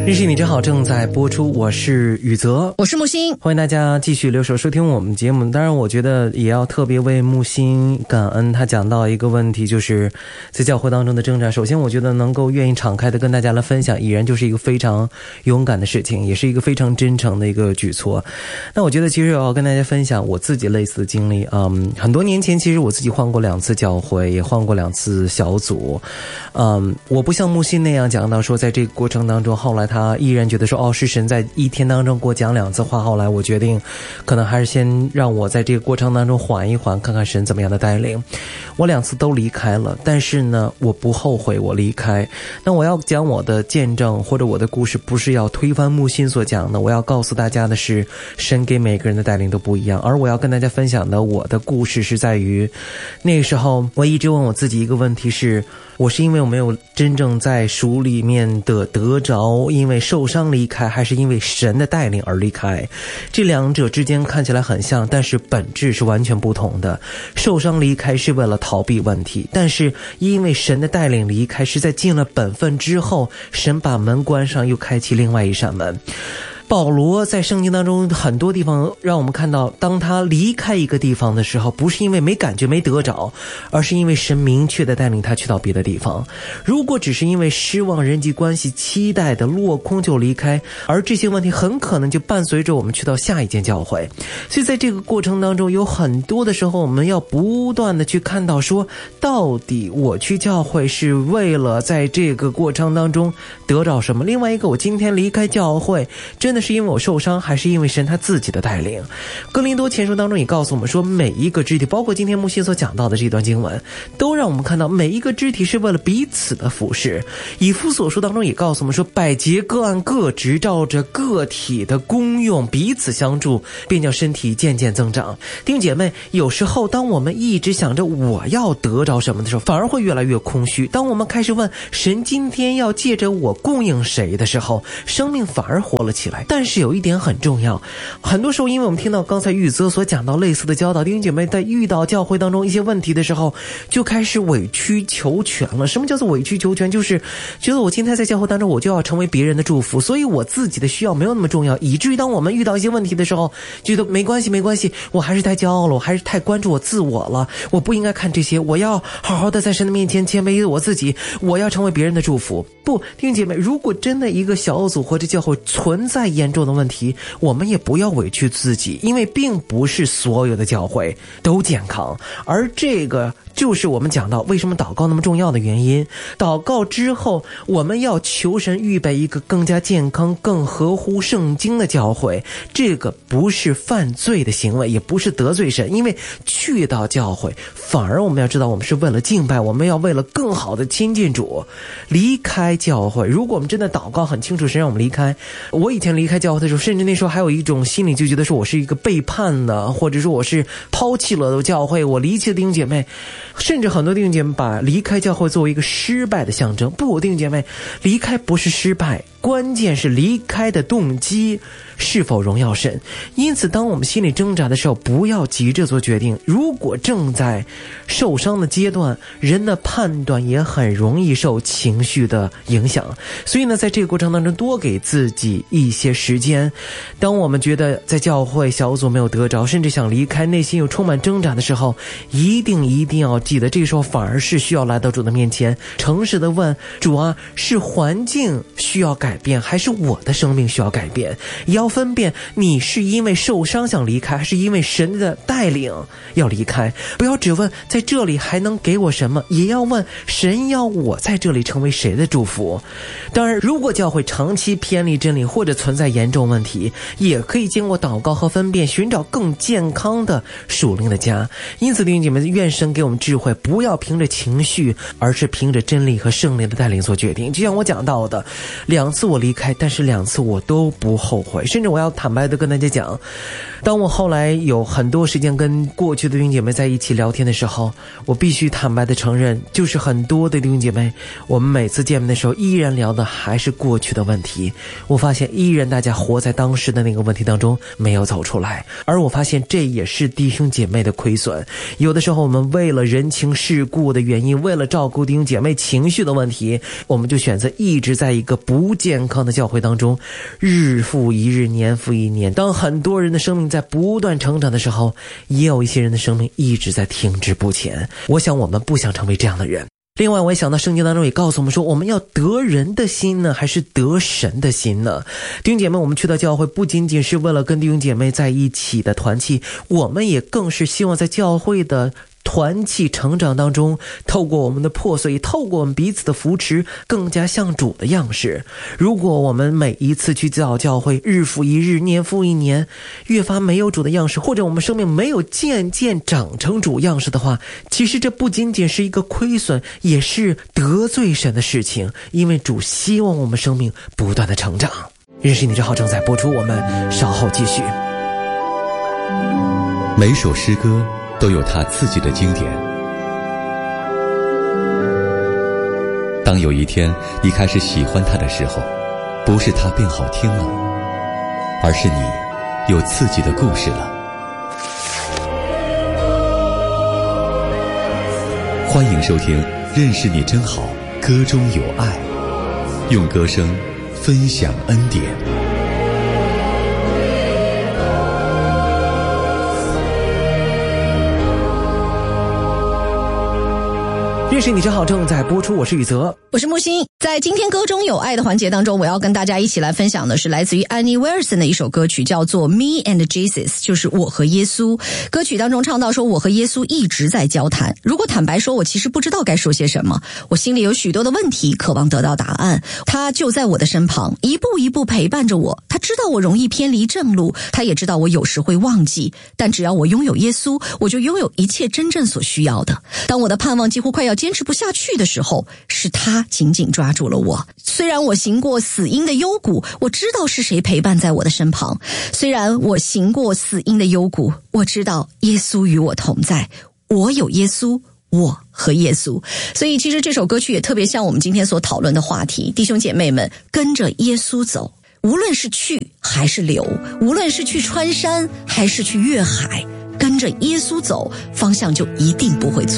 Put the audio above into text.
认识你真好正在播出，我是宇泽， 我是木星， 欢迎大家继续留守收听我们节目。当然我觉得也要特别为木星感恩，他讲到一个问题，就是在教会当中的挣扎。首先我觉得能够愿意敞开的跟大家来分享，已然就是一个非常勇敢的事情，也是一个非常真诚的一个举措。那我觉得其实我要跟大家分享我自己类似的经历。很多年前其实我自己换过2次教会，也换过2次小组。我不像木星那样讲到说在这个过程当中，后来他依然觉得说是神在一天当中给我讲2次话，后来我决定可能还是先让我在这个过程当中缓一缓，看看神怎么样的带领。我2次都离开了，但是呢我不后悔我离开。那我要讲我的见证或者我的故事，不是要推翻木星所讲的，我要告诉大家的是神给每个人的带领都不一样。而我要跟大家分享的我的故事是在于那个时候我一直问我自己一个问题，是我是因为我没有真正在属里面的得着，因为受伤离开，还是因为神的带领而离开？这两者之间看起来很像，但是本质是完全不同的。受伤离开是为了逃避问题，但是因为神的带领离开，是在尽了本分之后，神把门关上，又开启另外一扇门。保罗在圣经当中很多地方让我们看到，当他离开一个地方的时候，不是因为没感觉没得着，而是因为神明确的带领他去到别的地方。如果只是因为失望人际关系期待的落空就离开，而这些问题很可能就伴随着我们去到下一间教会。所以在这个过程当中，有很多的时候我们要不断的去看到说，到底我去教会是为了在这个过程当中得着什么。另外一个，我今天离开教会真的是因为我受伤，还是因为神他自己的带领？哥林多前书当中也告诉我们说，每一个肢体，包括今天木星所讲到的这段经文，都让我们看到每一个肢体是为了彼此的服侍。以弗所书当中也告诉我们说，百节各按各职，照着个体的功用彼此相助，便叫身体渐渐增长。弟兄姐妹，有时候当我们一直想着我要得着什么的时候，反而会越来越空虚。当我们开始问神今天要借着我供应谁的时候，生命反而活了起来。但是有一点很重要，很多时候因为我们听到刚才玉泽所讲到类似的教导，弟兄姐妹在遇到教会当中一些问题的时候，就开始委曲求全了。什么叫做委曲求全？就是觉得我今天在教会当中我就要成为别人的祝福，所以我自己的需要没有那么重要，以至于当我们遇到一些问题的时候，觉得没关系，我还是太骄傲了，我还是太关注我自我了，我不应该看这些，我要好好的在神的面前谦卑我自己，我要成为别人的祝福。不，弟兄姐妹，如果真的一个小组或者教会存在严重的问题，我们也不要委屈自己，因为并不是所有的教会都健康，而这个就是我们讲到为什么祷告那么重要的原因。祷告之后，我们要求神预备一个更加健康更合乎圣经的教会。这个不是犯罪的行为，也不是得罪神，因为去到教会反而我们要知道我们是为了敬拜，我们要为了更好的亲近主。离开教会，如果我们真的祷告很清楚神让我们离开，我以前离开教会的时候，甚至那时候还有一种心理，就觉得说我是一个背叛的，或者说我是抛弃了的教会，我离弃了弟兄姐妹，甚至很多弟兄姐妹把离开教会作为一个失败的象征。不，弟兄姐妹，离开不是失败，关键是离开的动机是否荣耀神。因此当我们心里挣扎的时候，不要急着做决定。如果正在受伤的阶段，人的判断也很容易受情绪的影响。所以呢，在这个过程当中多给自己一些时间。当我们觉得在教会小组没有得着，甚至想离开，内心又充满挣扎的时候，一定要记得，这个时候反而是需要来到主的面前，诚实的问主啊，是环境需要改变，还是我的生命需要改变？也要分辨你是因为受伤想离开，还是因为神的带领要离开。不要只问在这里还能给我什么，也要问神要我在这里成为谁的祝福。当然如果教会长期偏离真理，或者存在严重问题，也可以经过祷告和分辨，寻找更健康的属灵的家。因此弟兄姐妹，愿神给我们智慧，不要凭着情绪，而是凭着真理和圣灵的带领做决定。就像我讲到的，2次我离开，但是2次我都不后悔。甚至我要坦白的跟大家讲，当我后来有很多时间跟过去的弟兄姐妹在一起聊天的时候，我必须坦白的承认，就是很多的弟兄姐妹，我们每次见面的时候依然聊的还是过去的问题。我发现依然大家活在当时的那个问题当中，没有走出来。而我发现这也是弟兄姐妹的亏损。有的时候我们为了人情世故的原因，为了照顾弟兄姐妹情绪的问题，我们就选择一直在一个不健康的教会当中，日复一日，年复一年。当很多人的生命在不断成长的时候，也有一些人的生命一直在停滞不前。我想我们不想成为这样的人。另外我也想到圣经当中也告诉我们说，我们要得人的心呢，还是得神的心呢？弟兄姐妹，我们去到教会不仅仅是为了跟弟兄姐妹在一起的团契，我们也更是希望在教会的团契成长当中，透过我们的破碎，透过我们彼此的扶持，更加像主的样式。如果我们每一次去教会，日复一日，年复一年，越发没有主的样式，或者我们生命没有渐渐长成主样式的话，其实这不仅仅是一个亏损，也是得罪神的事情。因为主希望我们生命不断的成长。认识你这号正在播出，我们稍后继续。 每首诗歌都有它自己的经典。当有一天你开始喜欢它的时候，不是它变好听了，而是你有自己的故事了。欢迎收听《认识你真好》，歌中有爱，用歌声分享恩典。 认识你真好正在播出，我是宇泽， 我是木星。在今天歌中有爱的环节当中，我要跟大家一起来分享的是来自于 Annie Wilson 的一首歌曲，叫做 Me and Jesus， 就是我和耶稣。歌曲当中唱到说，我和耶稣一直在交谈，如果坦白说，我其实不知道该说些什么，我心里有许多的问题，渴望得到答案。他就在我的身旁，一步一步陪伴着我，他知道我容易偏离正路，他也知道我有时会忘记，但只要我拥有耶稣，我就拥有一切真正所需要的。当我的盼望几乎快要坚持不下去的时候，是他紧紧抓住了我。虽然我行过死荫的幽谷，我知道是谁陪伴在我的身旁。虽然我行过死荫的幽谷，我知道耶稣与我同在。我有耶稣，我和耶稣。所以其实这首歌曲也特别像我们今天所讨论的话题，弟兄姐妹们，跟着耶稣走，无论是去还是留，无论是去穿山还是去越海，跟着耶稣走，方向就一定不会错。